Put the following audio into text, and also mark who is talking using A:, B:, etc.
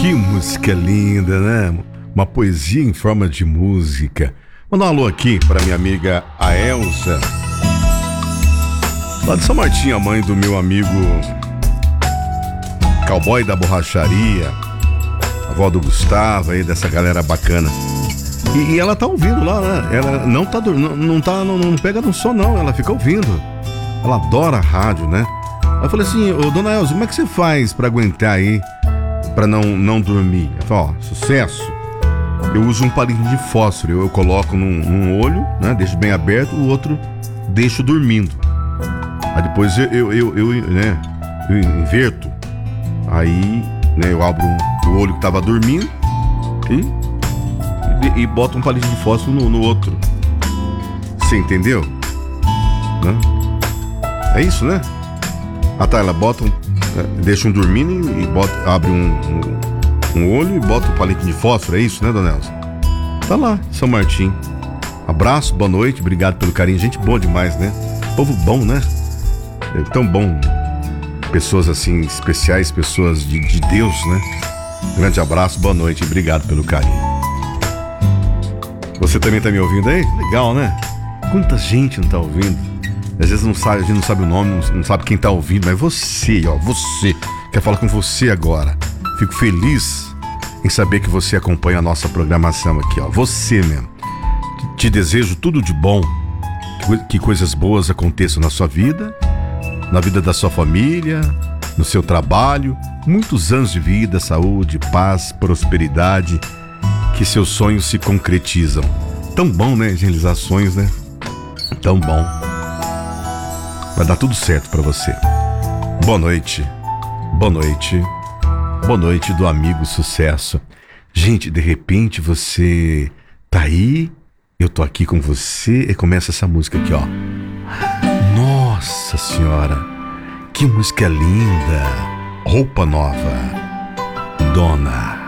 A: Que música linda, né? Uma poesia em forma de música. Mandar um alô aqui para minha amiga a Elza, lá de São Martinho, a mãe do meu amigo Cowboy da Borracharia, a avó do Gustavo aí, dessa galera bacana. E ela tá ouvindo lá, né? Ela não tá não pega no som não, ela fica ouvindo. Ela adora a rádio, né? Eu falei assim, ô dona Elza, como é que você faz pra aguentar aí, pra não dormir? Ela falou, ó, sucesso. Eu uso um palito de fósforo, eu coloco num olho, né? Deixo bem aberto, o outro deixo dormindo. Aí depois eu inverto. Aí, né, eu abro o olho que tava dormindo e boto um palito de fósforo no outro. Você entendeu? Né? É isso, né? Ah tá, ela bota deixa um dormindo e abre um olho e bota um palito de fósforo, é isso, né, dona Elza? Tá lá, São Martinho. Abraço, boa noite, obrigado pelo carinho. Gente boa demais, né? Povo bom, né? É tão bom. Pessoas assim, especiais, pessoas de Deus, né? Grande abraço, boa noite, obrigado pelo carinho. Você também tá me ouvindo aí? Legal, né? Quanta gente não tá ouvindo. Às vezes não sabe, a gente não sabe o nome, não sabe quem tá ouvindo, mas você, ó, você. Quero falar com você agora. Fico feliz em saber que você acompanha a nossa programação aqui, ó. Você mesmo. Te desejo tudo de bom, que coisas boas aconteçam na sua vida, na vida da sua família, no seu trabalho. Muitos anos de vida, saúde, paz, prosperidade. Que seus sonhos se concretizam. Tão bom, né? Realizar sonhos, né? Tão bom. Vai dar tudo certo pra você. Boa noite. Boa noite. Boa noite do amigo Sucesso. Gente, de repente você tá aí, eu tô aqui com você e começa essa música aqui, ó. Nossa Senhora, que música linda. Roupa Nova. Dona.